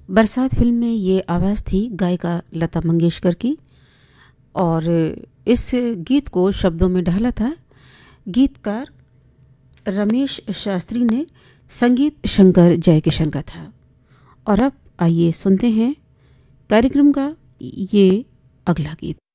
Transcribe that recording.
बरसात फिल्म में ये आवाज़ थी गायिका लता मंगेशकर की, और इस गीत को शब्दों में ढाला था गीतकार रमेश शास्त्री ने, संगीत शंकर जयकिशन का था। और अब आइए सुनते हैं कार्यक्रम का ये अगला गीत।